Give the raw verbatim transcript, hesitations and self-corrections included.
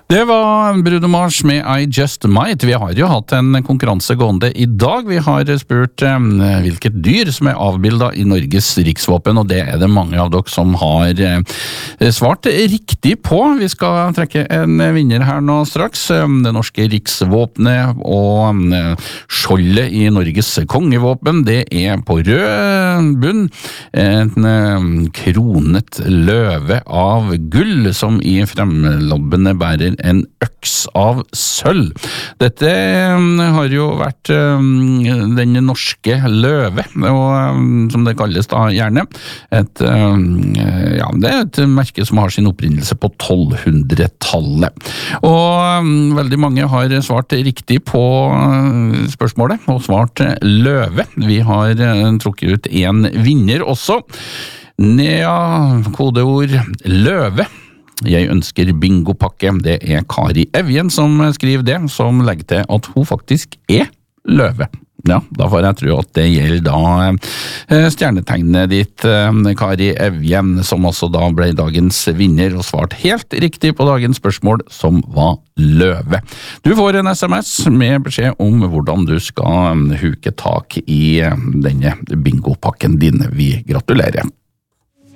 Det var Bruno Mars med I Just Might. Vi har jo hatt en konkurranse gående i dag. Vi har spurt um, hvilket dyr som er avbildet i Norges riksvåpen, og det er det mange av dere som har uh, svart riktig på. Vi skal trekke en vinner her nå straks. Um, det norske riksvåpenet og um, skjoldet i Norges kongevåpen, det er på rød bunn. En um, kronet løve av gull som i fremlobbene bærer en øks av sølv. Dette um, har jo vært um, den norske løve, og, um, som det kalles da gjerne. Et, um, ja, det er et merke som har sin opprinnelse på tolvhundretallet. Og um, veldig mange har svart riktig på uh, spørsmålet, og svart løve. Vi har uh, trukket ut en vinner også. Nea, kodeord løve. Jeg ønsker bingopakke. Det er Kari Evjen som skriver det, som legger til at hun faktisk er løve. Ja, da får jeg tro at det gjelder da stjernetegnet ditt, Kari Evjen, som også da ble dagens vinner og svart helt riktig på dagens spørsmål, som var løve. Du får en sms med beskjed om hvordan du skal huke tak i denne bingopakken din. Vi gratulerer.